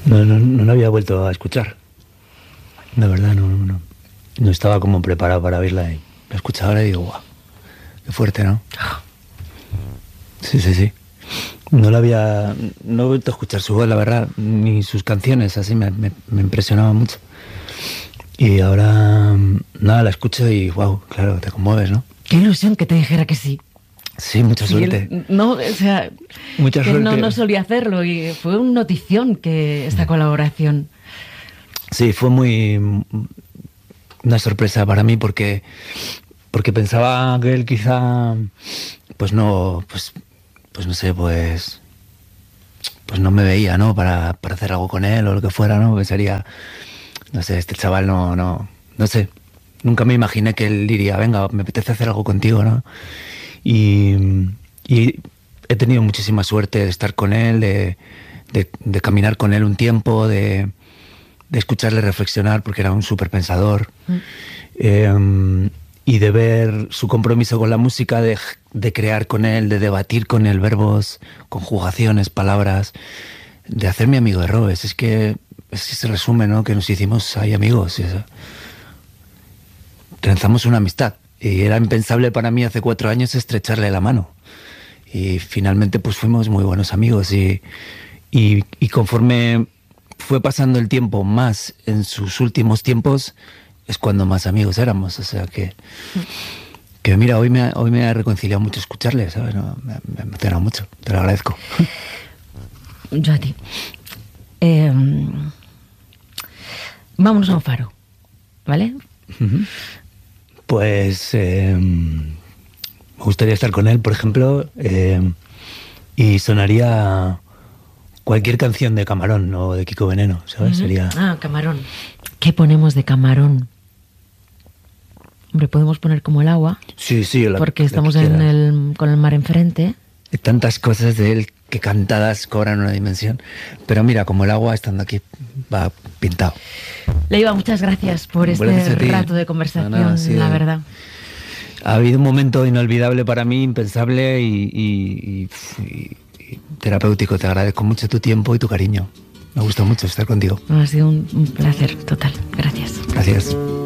No la había vuelto a escuchar. De verdad, no estaba como preparado para oírla y la escuchaba ahora y digo, guau, qué fuerte, ¿no? Sí. No he vuelto a escuchar su voz, la verdad, ni sus canciones, así me impresionaba mucho. Y ahora, nada, la escucho y wow, claro, te conmueves, ¿no? Qué ilusión que te dijera que sí. Sí, mucha suerte. Mucha suerte. No solía hacerlo y fue una notición que esta colaboración. Sí, fue una sorpresa para mí porque pensaba que él quizá pues no me veía, ¿no? Para hacer algo con él o lo que fuera, ¿no? Pensaría, no sé, este chaval no sé, nunca me imaginé que él diría, venga, me apetece hacer algo contigo, ¿no? Y he tenido muchísima suerte de estar con él, de caminar con él un tiempo, de escucharle reflexionar, porque era un súper pensador, y de ver su compromiso con la música, de crear con él, de debatir con él verbos, conjugaciones, palabras, de hacerme amigo de Robes. Es que se resume, ¿no? Que nos hicimos ahí amigos. Trenzamos una amistad. Y era impensable para mí hace 4 años estrecharle la mano. Y finalmente pues fuimos muy buenos amigos. Y conforme fue pasando el tiempo más en sus últimos tiempos, es cuando más amigos éramos. O sea que mira, hoy me ha reconciliado mucho escucharle, ¿sabes? No, me ha emocionado mucho. Te lo agradezco. Yo a ti. Vámonos a un faro, ¿vale? Uh-huh. Pues me gustaría estar con él, por ejemplo, y sonaría cualquier canción de Camarón o de Kiko Veneno, ¿sabes? Uh-huh. Sería... Camarón. ¿Qué ponemos de Camarón? Hombre, podemos poner Como el agua. Sí, porque estamos con el mar enfrente. Hay tantas cosas de él que cantadas cobran una dimensión. Pero mira, Como el agua, estando aquí, va pintado. Leiva, muchas gracias por este rato de conversación, la verdad. Ha habido un momento inolvidable para mí, impensable y terapéutico. Te agradezco mucho tu tiempo y tu cariño. Me gusta mucho estar contigo. Ha sido un placer total. Gracias. Gracias.